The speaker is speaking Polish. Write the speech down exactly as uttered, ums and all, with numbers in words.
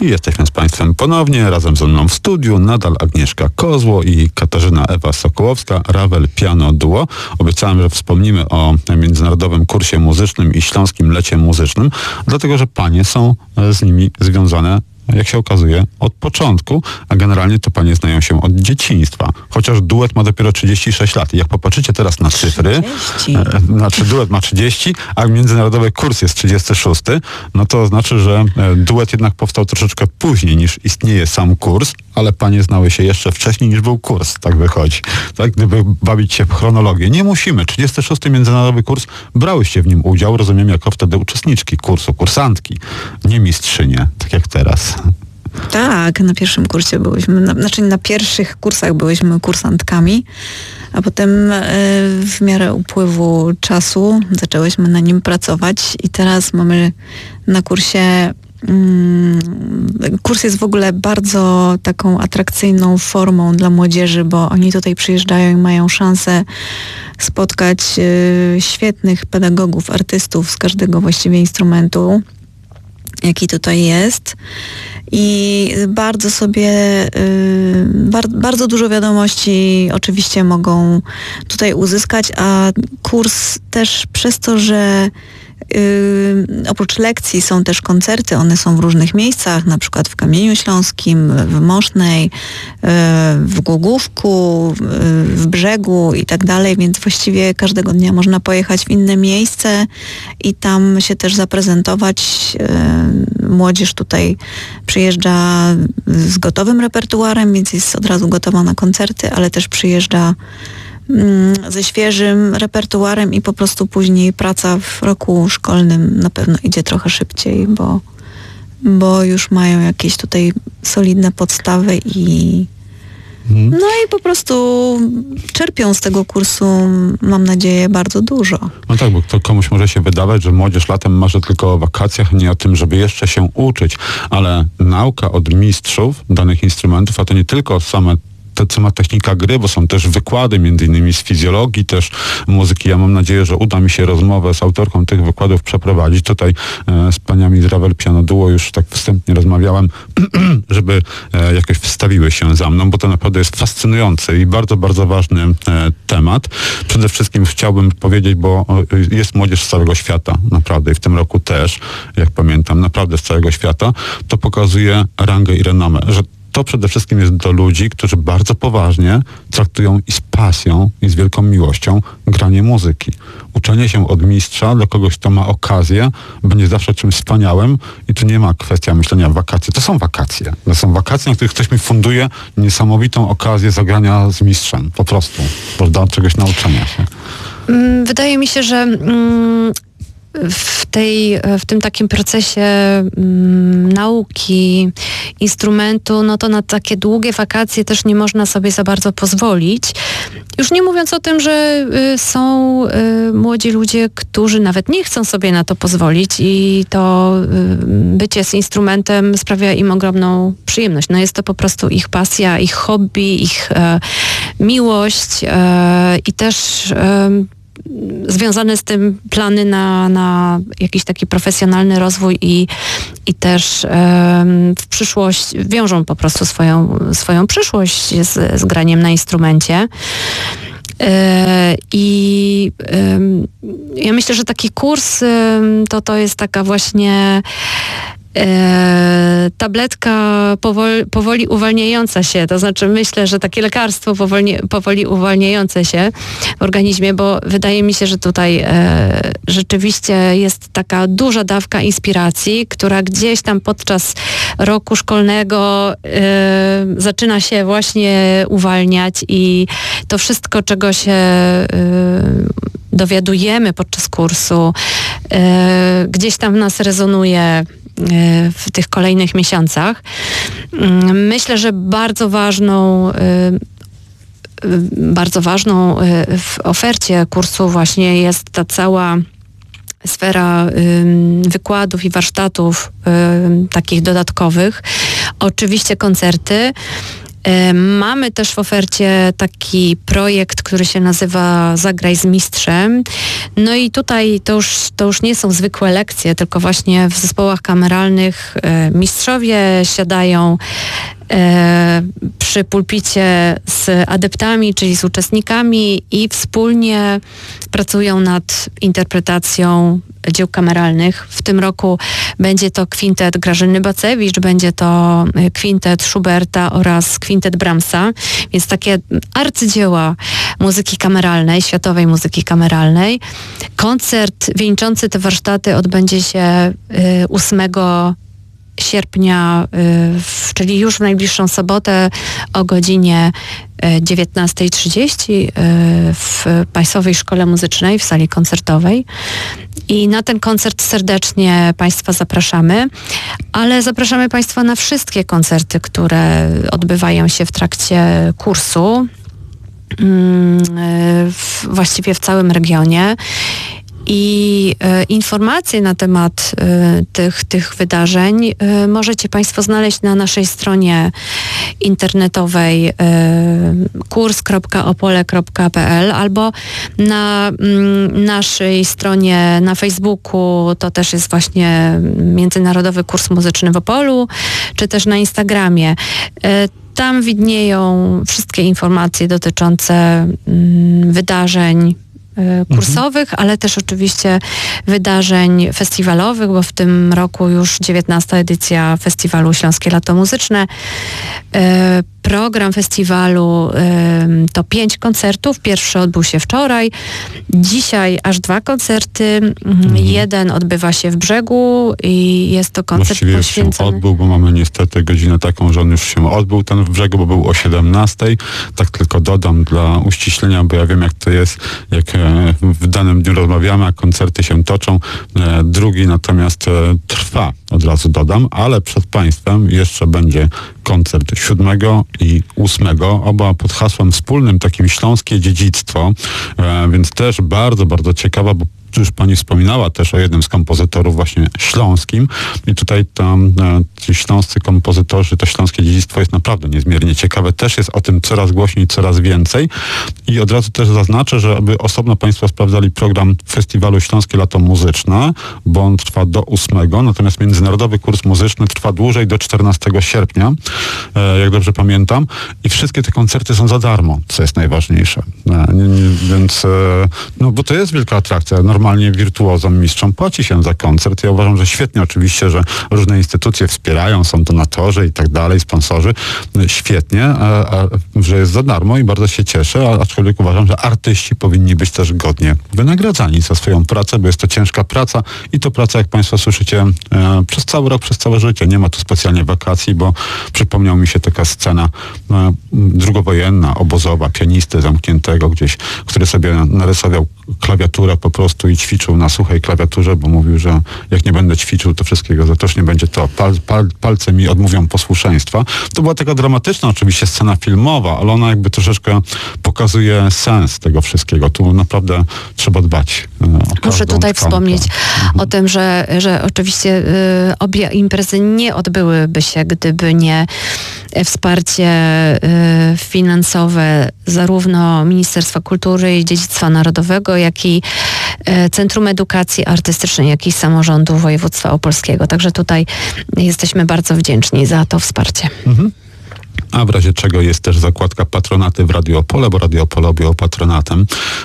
I jesteśmy z Państwem ponownie, razem ze mną w studiu, nadal Agnieszka Kozło i Katarzyna Ewa Sokołowska, Ravel Piano Duo. Obiecałem, że wspomnimy o Międzynarodowym Kursie Muzycznym i Śląskim Lecie Muzycznym, dlatego że panie są z nimi związane, jak się okazuje, od początku, a generalnie to panie znają się od dzieciństwa. Chociaż duet ma dopiero trzydzieści sześć lat. I jak popatrzycie teraz na cyfry, trzydzieści e, znaczy duet ma trzydzieści, a międzynarodowy kurs jest trzydziesty szósty, no to znaczy, że e, duet jednak powstał troszeczkę później niż istnieje sam kurs, ale panie znały się jeszcze wcześniej niż był kurs, tak wychodzi. Tak, gdyby bawić się w chronologię. Nie musimy. trzydziesty szósty międzynarodowy kurs, brałyście w nim udział, rozumiem, jako wtedy uczestniczki kursu, kursantki, nie mistrzynie, tak jak teraz. Tak, na pierwszym kursie byłyśmy, na, znaczy na pierwszych kursach byłyśmy kursantkami, a potem y, w miarę upływu czasu zaczęłyśmy na nim pracować i teraz mamy na kursie, y, kurs jest w ogóle bardzo taką atrakcyjną formą dla młodzieży, bo oni tutaj przyjeżdżają i mają szansę spotkać y, świetnych pedagogów, artystów z każdego właściwie instrumentu, jaki tutaj jest. I bardzo sobie, y, bar, bardzo dużo wiadomości oczywiście mogą tutaj uzyskać, a kurs też przez to, że y, oprócz lekcji są też koncerty, one są w różnych miejscach, na przykład w Kamieniu Śląskim, w Mosznej, y, w Głogówku, y, w Brzegu i tak dalej, więc właściwie każdego dnia można pojechać w inne miejsce i tam się też zaprezentować. Y, młodzież tutaj przyjeżdża z gotowym repertuarem, więc jest od razu gotowa na koncerty, ale też przyjeżdża ze świeżym repertuarem i po prostu później praca w roku szkolnym na pewno idzie trochę szybciej, bo, bo już mają jakieś tutaj solidne podstawy i no i po prostu czerpią z tego kursu, mam nadzieję, bardzo dużo. No tak, bo to komuś może się wydawać, że młodzież latem marzy tylko o wakacjach, nie o tym, żeby jeszcze się uczyć, ale nauka od mistrzów danych instrumentów, a to nie tylko same to, sama technika gry, bo są też wykłady, między innymi z fizjologii, też muzyki. Ja mam nadzieję, że uda mi się rozmowę z autorką tych wykładów przeprowadzić. Tutaj e, z paniami z Ravel Piano Duo już tak wstępnie rozmawiałem, żeby e, jakoś wstawiły się za mną, bo to naprawdę jest fascynujący i bardzo, bardzo ważny e, temat. Przede wszystkim chciałbym powiedzieć, bo e, jest młodzież z całego świata, naprawdę, i w tym roku też, jak pamiętam, naprawdę z całego świata. To pokazuje rangę i renomę, że to przede wszystkim jest do ludzi, którzy bardzo poważnie traktują i z pasją, i z wielką miłością granie muzyki. Uczenie się od mistrza dla kogoś, kto ma okazję, będzie zawsze czymś wspaniałym i tu nie ma kwestia myślenia wakacje. To są wakacje. To są wakacje, na których ktoś mi funduje niesamowitą okazję zagrania z mistrzem. Po prostu. Prawda? Czegoś nauczenia się. Wydaje mi się, że mm, w, tej, w tym takim procesie mm, nauki instrumentu, no to na takie długie wakacje też nie można sobie za bardzo pozwolić. Już nie mówiąc o tym, że y, są y, młodzi ludzie, którzy nawet nie chcą sobie na to pozwolić i to y, bycie z instrumentem sprawia im ogromną przyjemność. No jest to po prostu ich pasja, ich hobby, ich e, miłość e, i też e, związane z tym plany na, na jakiś taki profesjonalny rozwój i, i też um, w przyszłość wiążą po prostu swoją, swoją przyszłość z, z graniem na instrumencie. E, I um, ja myślę, że taki kurs um, to, to jest taka właśnie E, tabletka powoli, powoli uwalniająca się, to znaczy myślę, że takie lekarstwo powoli, powoli uwalniające się w organizmie, bo wydaje mi się, że tutaj e, rzeczywiście jest taka duża dawka inspiracji, która gdzieś tam podczas roku szkolnego e, zaczyna się właśnie uwalniać i to wszystko, czego się e, dowiadujemy podczas kursu, e, gdzieś tam w nas rezonuje w tych kolejnych miesiącach. Myślę, że bardzo ważną bardzo ważną w ofercie kursu właśnie jest ta cała sfera wykładów i warsztatów takich dodatkowych. Oczywiście koncerty. Mamy też w ofercie taki projekt, który się nazywa Zagraj z mistrzem. No i tutaj to już, to już nie są zwykłe lekcje, tylko właśnie w zespołach kameralnych mistrzowie siadają przy pulpicie z adeptami, czyli z uczestnikami i wspólnie pracują nad interpretacją dzieł kameralnych. W tym roku będzie to kwintet Grażyny Bacewicz, będzie to kwintet Schuberta oraz kwintet Brahmsa, więc takie arcydzieła muzyki kameralnej, światowej muzyki kameralnej. Koncert wieńczący te warsztaty odbędzie się ósmego sierpnia, w, czyli już w najbliższą sobotę o godzinie dziewiętnasta trzydzieści w Państwowej Szkole Muzycznej, w sali koncertowej. I na ten koncert serdecznie Państwa zapraszamy, ale zapraszamy Państwa na wszystkie koncerty, które odbywają się w trakcie kursu, w, właściwie w całym regionie. I e, informacje na temat e, tych, tych wydarzeń e, możecie Państwo znaleźć na naszej stronie internetowej e, kurs kropka opole kropka p l albo na m, naszej stronie na Facebooku, to też jest właśnie Międzynarodowy Kurs Muzyczny w Opolu, czy też na Instagramie. E, tam widnieją wszystkie informacje dotyczące m, wydarzeń kursowych, ale też oczywiście wydarzeń festiwalowych, bo w tym roku już dziewiętnasta edycja festiwalu Śląskie Lato Muzyczne. Program festiwalu to pięć koncertów. Pierwszy odbył się wczoraj. Dzisiaj aż dwa koncerty. Mhm. Jeden odbywa się w Brzegu i jest to koncert Właściwie poświęcony... już się odbył, bo mamy niestety godzinę taką, że on już się odbył, ten w Brzegu, bo był o siedemnastej. Tak tylko dodam dla uściślenia, bo ja wiem, jak to jest, jak w danym dniu rozmawiamy, a koncerty się toczą. Drugi natomiast trwa, od razu dodam, ale przed Państwem jeszcze będzie koncert siódmego i ósmego, oba pod hasłem wspólnym takim Śląskie Dziedzictwo, e, więc też bardzo, bardzo ciekawa, bo już Pani wspominała też o jednym z kompozytorów właśnie śląskim i tutaj tam e, ci śląscy kompozytorzy, to śląskie dziedzictwo jest naprawdę niezmiernie ciekawe. Też jest o tym coraz głośniej, coraz więcej i od razu też zaznaczę, że aby osobno Państwo sprawdzali program Festiwalu Śląskie Lato Muzyczne, bo on trwa do ósmego, natomiast Międzynarodowy Kurs Muzyczny trwa dłużej do czternastego sierpnia, e, jak dobrze pamiętam, i wszystkie te koncerty są za darmo, co jest najważniejsze. E, nie, nie, więc, e, no bo to jest wielka atrakcja. Normalnie wirtuozom, mistrzom płaci się za koncert. Ja uważam, że świetnie oczywiście, że różne instytucje wspierają, są donatorzy i tak dalej, sponsorzy. Świetnie, a, a, że jest za darmo i bardzo się cieszę, a, aczkolwiek uważam, że artyści powinni być też godnie wynagradzani za swoją pracę, bo jest to ciężka praca i to praca, jak Państwo słyszycie, e, przez cały rok, przez całe życie. Nie ma tu specjalnie wakacji, bo przypomniał mi się taka scena e, drugowojenna, obozowa, pianisty zamkniętego gdzieś, który sobie narysował klawiaturę po prostu i ćwiczył na suchej klawiaturze, bo mówił, że jak nie będę ćwiczył, to wszystkiego za też nie będzie to. Pal, pal, palce mi odmówią posłuszeństwa. To była taka dramatyczna oczywiście scena filmowa, ale ona jakby troszeczkę pokazuje sens tego wszystkiego. Tu naprawdę trzeba dbać o Muszę tutaj tkankę. wspomnieć mhm. o tym, że, że oczywiście y, obie imprezy nie odbyłyby się, gdyby nie wsparcie y, finansowe zarówno Ministerstwa Kultury i Dziedzictwa Narodowego, jak i y, Centrum Edukacji Artystycznej, jak i Samorządu Województwa Opolskiego. Także tutaj jesteśmy bardzo wdzięczni za to wsparcie. Mhm. A w razie czego jest też zakładka patronaty w Radio Opole, bo Radio Opole objęło patronatem